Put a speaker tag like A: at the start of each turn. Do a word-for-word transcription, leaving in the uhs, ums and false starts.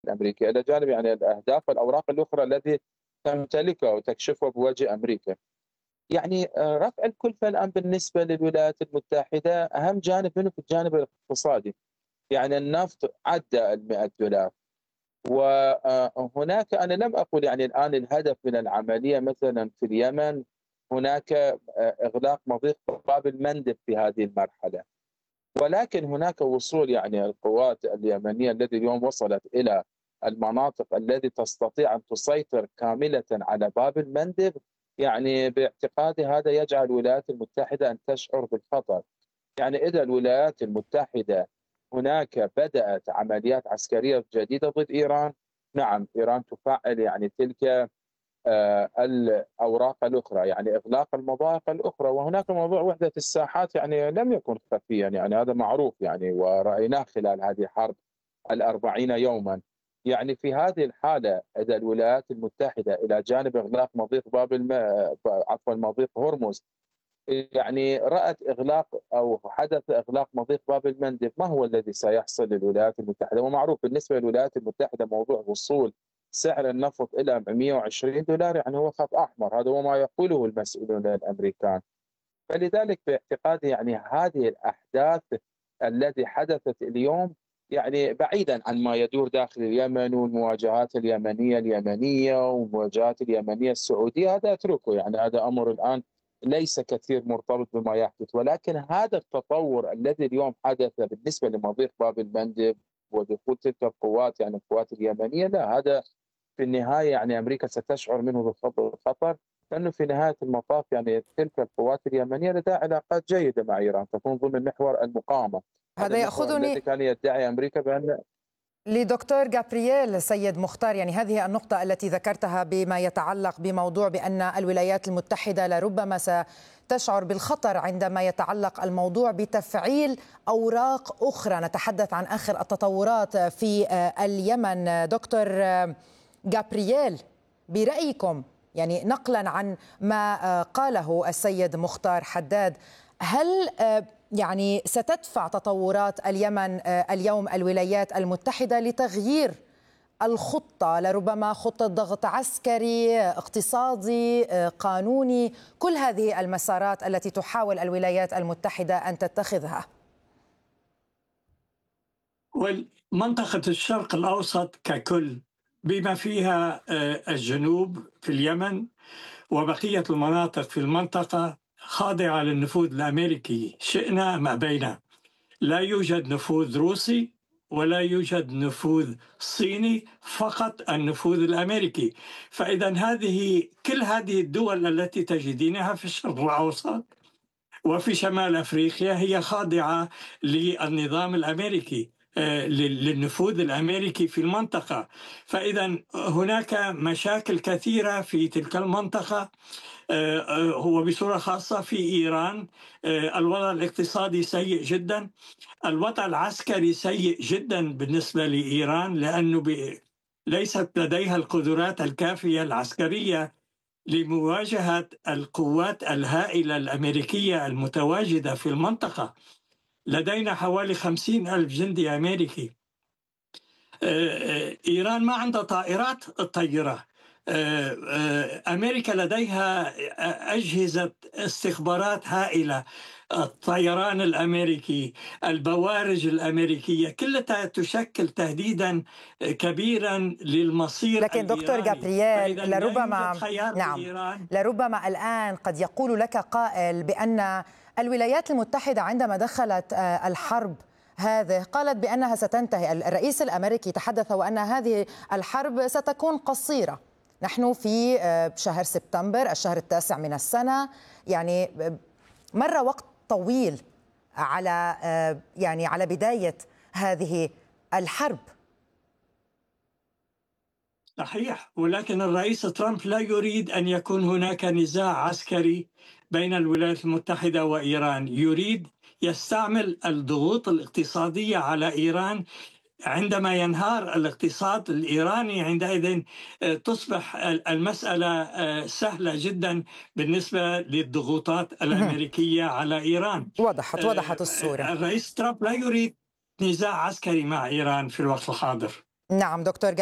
A: الأمريكي، إلى جانب يعني الأهداف والأوراق الأخرى التي تمتلكها وتكشفها بوجه أمريكا. يعني آه، رفع الكلفة الآن بالنسبة للولايات المتحدة أهم جانب منه في الجانب الاقتصادي. يعني النفط عدى المئة دولار، وهناك أنا لم أقل يعني الآن الهدف من العملية مثلا في اليمن هناك آه، إغلاق مضيق باب المندب في هذه المرحلة، ولكن هناك وصول يعني القوات اليمنية التي اليوم وصلت إلى المناطق التي تستطيع أن تسيطر كاملة على باب المندب. يعني باعتقادي هذا يجعل الولايات المتحدة أن تشعر بالخطر. يعني إذا الولايات المتحدة هناك بدأت عمليات عسكرية جديدة ضد إيران، نعم إيران تفعل يعني تلك آه، الأوراق الأخرى، يعني إغلاق المضائق الأخرى. وهناك موضوع وحدة الساحات يعني لم يكن خفيا، يعني هذا معروف يعني ورأيناه خلال هذه الحرب الأربعين يوما. يعني في هذه الحالة إذا الولايات المتحدة إلى جانب إغلاق مضيق باب الم... عفوا مضيق هرمز يعني رأت إغلاق أو حدث إغلاق مضيق باب المندب، ما هو الذي سيحصل للولايات المتحدة؟ ومعروف بالنسبة للولايات المتحدة موضوع وصول سعر النفط إلى مئة وعشرين دولار يعني هو خط أحمر، هذا هو ما يقوله المسؤولون الأمريكان. فلذلك باعتقادي يعني هذه الأحداث التي حدثت اليوم يعني بعيدا عن ما يدور داخل اليمن والمواجهات اليمنية اليمنية والمواجهات اليمنية السعودية، هذا أتركه، يعني هذا أمر الآن ليس كثير مرتبط بما يحدث. ولكن هذا التطور الذي اليوم حدث بالنسبة لمضيق باب المندب ودخول تلك القوات يعني القوات اليمنية، لا هذا في النهاية يعني أمريكا ستشعر منه بالخطر، لأنه في نهاية المطاف يعني تلك القوات اليمنية لديها علاقات جيدة مع إيران، تكون ضمن محور المقاومة. هذا
B: هذا
A: المحور الذي
B: يأخذني
A: كان يدعي أمريكا بأن
B: لدكتور جابرييل سيد مختار. يعني هذه النقطة التي ذكرتها بما يتعلق بموضوع بأن الولايات المتحدة لربما ستشعر بالخطر عندما يتعلق الموضوع بتفعيل أوراق أخرى. نتحدث عن آخر التطورات في اليمن. دكتور جابرييل، برأيكم يعني نقلا عن ما قاله السيد مختار حداد، هل يعني ستدفع تطورات اليمن اليوم الولايات المتحدة لتغيير الخطة، لربما خطة ضغط عسكري، اقتصادي، قانوني، كل هذه المسارات التي تحاول الولايات المتحدة أن تتخذها؟
C: ومنطقة الشرق الأوسط ككل بما فيها الجنوب في اليمن وبقية المناطق في المنطقة خاضعة للنفوذ الأمريكي شئنا ما بينا. لا يوجد نفوذ روسي ولا يوجد نفوذ صيني، فقط النفوذ الأمريكي. فإذا هذه كل هذه الدول التي تجدينها في الشرق الأوسط وفي شمال أفريقيا هي خاضعة للنظام الأمريكي، للنفوذ الأمريكي في المنطقة. فإذا هناك مشاكل كثيرة في تلك المنطقة، هو بصورة خاصة في إيران. الوضع الاقتصادي سيء جدا، الوضع العسكري سيء جدا بالنسبة لإيران، لأنه ليست لديها القدرات الكافية العسكرية لمواجهة القوات الهائلة الأمريكية المتواجدة في المنطقة. لدينا حوالي خمسين ألف جندي أمريكي. إيران ما عندها طائرات الطيرة. أمريكا لديها أجهزة استخبارات هائلة، الطيران الأمريكي، البوارج الأمريكية، كلها تشكل تهديدا كبيرا للمصير.
B: لكن دكتور جابرييل، لربما نعم لربما الآن قد يقول لك قائل بأن الولايات المتحدة عندما دخلت الحرب هذه قالت بأنها ستنتهي. الرئيس الأمريكي تحدث وأن هذه الحرب ستكون قصيرة. نحن في شهر سبتمبر، الشهر التاسع من السنة، يعني مر وقت طويل على يعني على بداية هذه الحرب.
C: صحيح، ولكن الرئيس ترامب لا يريد أن يكون هناك نزاع عسكري بين الولايات المتحدة وإيران، يريد يستعمل الضغوط الاقتصادية على إيران. عندما ينهار الاقتصاد الإيراني عندئذ تصبح المسألة سهلة جدا بالنسبة للضغوطات الأمريكية على إيران.
B: وضحت وضحت الصورة.
C: الرئيس ترامب لا يريد نزاع عسكري مع إيران في الوقت الحاضر.
B: نعم دكتور